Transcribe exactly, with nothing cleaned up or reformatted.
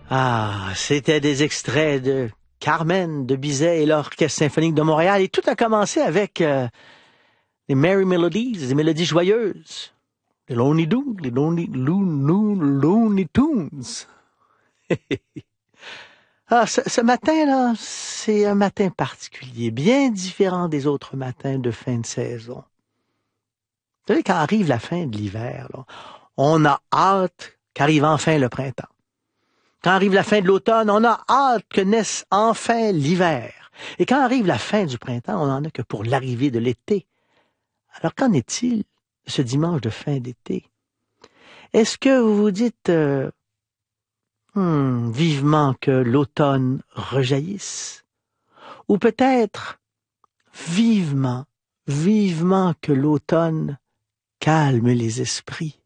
Ah, c'était des extraits de Carmen de Bizet et l'Orchestre symphonique de Montréal. Et tout a commencé avec euh, les Merry Melodies, des mélodies joyeuses. Les Looney Tunes, les Looney, Looney, Looney Tunes. Ah, ce, ce matin-là, c'est un matin particulier, bien différent des autres matins de fin de saison. Vous savez, quand arrive la fin de l'hiver, là, on a hâte qu'arrive enfin le printemps. Quand arrive la fin de l'automne, on a hâte que naisse enfin l'hiver. Et quand arrive la fin du printemps, on n'en a que pour l'arrivée de l'été. Alors qu'en est-il ce dimanche de fin d'été? Est-ce que vous vous dites euh, hmm, vivement que l'automne rejaillisse? Ou peut-être vivement, vivement que l'automne calme les esprits?